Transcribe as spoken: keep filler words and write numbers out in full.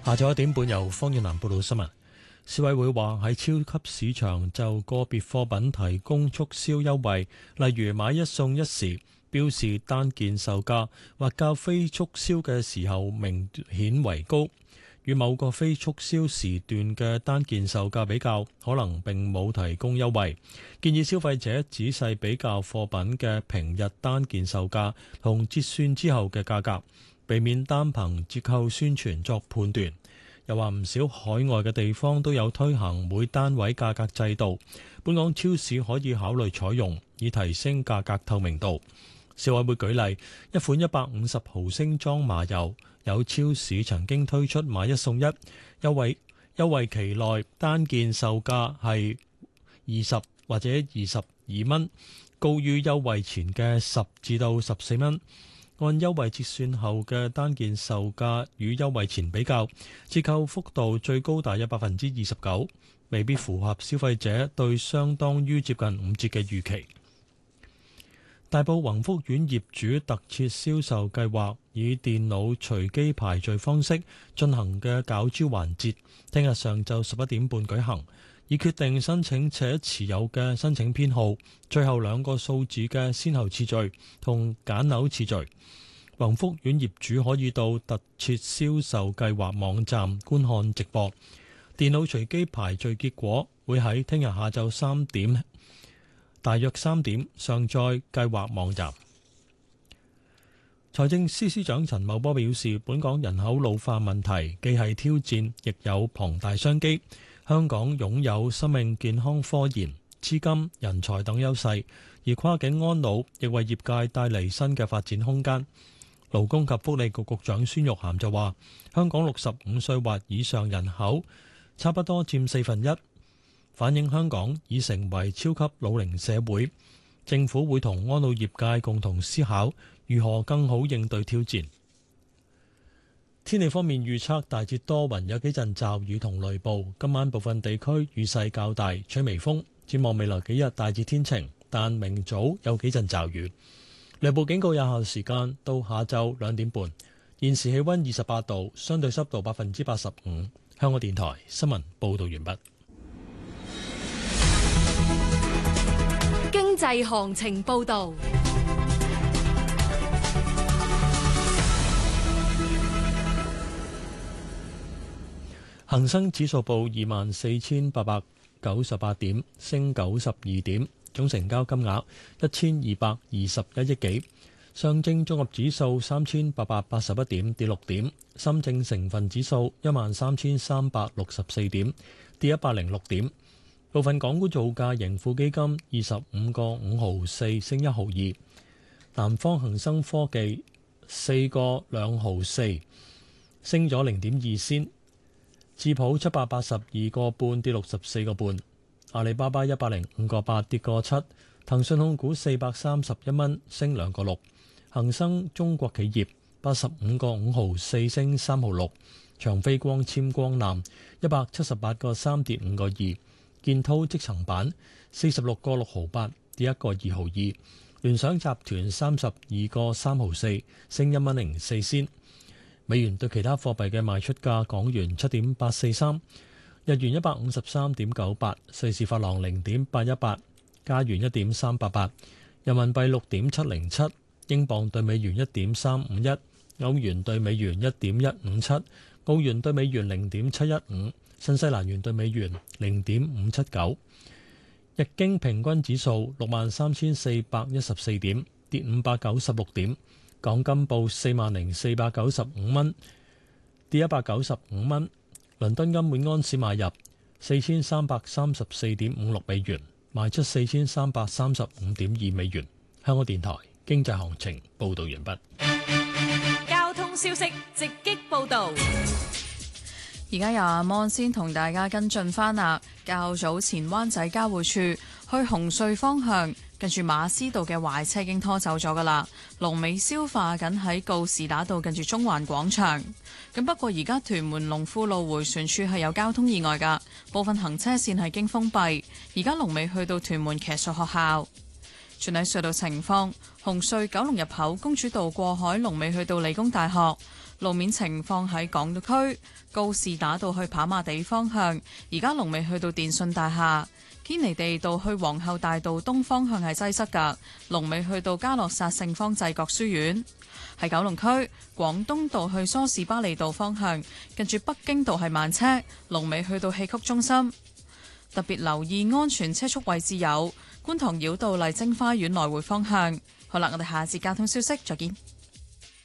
下晝一點半由方遠南報道新聞。消委會話喺超級市場就個別貨品提供促銷優惠，例如買一送一時，標示單件售價或較非促銷嘅時候明顯為高，與某個非促銷時段嘅單件售價比較，可能並冇提供優惠。建議消費者仔細比較貨品嘅平日單件售價同折算之後嘅價格，避免單憑折扣宣傳作判斷。又話唔少海外嘅地方都有推行每單位價格制度，本港超市可以考慮採用，以提升價格透明度。消委會舉例，一款一百五十毫升裝麻油，有超市曾經推出買一送一優惠，優惠期內單件售價係二十或者二十二蚊，高於優惠前嘅十至到十四蚊。按優惠折算後嘅單件售價與優惠前比較，折扣幅度最高大約百分之二十九，未必符合消費者對相當於接近五折嘅預期。大埔宏福苑業主特設銷售計劃以電腦隨機排序方式進行嘅攪珠環節，聽日上晝十一點半舉行，以決定申請者持有嘅申請編號、最後兩個數字嘅先後次序同揀樓次序。宏福苑業主可以到特設銷售計劃網站觀看直播。電腦隨機排序結果會喺聽日下晝三點，大約三點上載計劃網站。財政司司長陳茂波表示，本港人口老化問題既係挑戰，亦有龐大商機。香港擁有生命健康科研、資金、人才等優勢，而跨境安老亦為業界帶嚟新嘅發展空間。勞工及福利局局長孫玉菡就話，香港六十五歲或以上人口差不多佔四分一，反映香港已成為超級老齡社會。政府會同安老業界共同思考如何更好應對挑戰。天氣方面預測大致多雲，有幾陣驟雨同雷暴。今晚部分地區雨勢較大，吹微風。展望未來幾日大致天晴，但明早有幾陣驟雨。雷暴警告有效時間到下晝兩點半。現時氣溫二十八度，相對濕度百分之八十五。香港電台新聞報道完畢。 經濟行情報道。 恒生指數報二萬四千八百九十八點，升九十二點，總成交金額一千二百二十一億幾。上證綜合指數三千八百八十一點，跌六點。深證成分指數一萬三千三百六十四點，跌一百零六點。部分港股造價，盈富基金二十五個五毫四，升一毫二。南方恒生科技四個兩毫四，升咗零點二仙。智普七百八十二個半，跌六十四個半。阿里巴巴一百零五個八，跌個七。騰訊控股四百三十一蚊，升兩個六。恒生中國企業八十五個五毫四，升三毫六。長飛光纖光纜一百七十八個三，跌五個二。建滔積層板四十六個六毫八，跌一個二毫二。聯想集團三十二個三毫四，升一蚊零四仙。美元對其他貨幣嘅賣出價：港元七點八四三，日元一百五十三點九八，瑞士法郎零點八一八，加元一點三八八，人民幣六點七零七，英鎊對美元一點三五一，歐元對美元一點一五七，澳元對美元零點七一五，新西蘭元對美元零點五七九。日經平均指數六萬三千四百一十四點，跌五百九十六點。港金報四萬零四百九十五蚊，跌一百九十五蚊。倫敦金每安士買入四千三百三十四點五六美元，賣出四千三百三十五點二美元。香港電台經濟行情報道完畢。 交通消息直擊報道。 而家由阿芒先同大家跟進返啦。較早前灣仔交匯處去紅隧方向，近住馬師道嘅壞車已經拖走咗噶啦，龍尾消化緊喺告士打道近住中環廣場。咁不過而家屯門龍富路迴旋處係有交通意外噶，部分行車線係經封閉。而家龍尾去到屯門騎術學校。全體隧道情況：紅隧九龍入口公主道過海龍尾去到理工大學。 路面情況喺港島區告士打道去跑馬地方向，而家龍尾去到電信大廈；堅尼地道去皇后大道東方向係擠塞㗎，龍尾去到嘉諾撒聖方濟各書院。喺九龍區廣東道去梳士巴利道方向，近住北京道係慢車，龍尾去到戲曲中心。特別留意安全車速位置有觀塘繞道麗晶花園來回方向。好啦，我哋下節交通消息再見。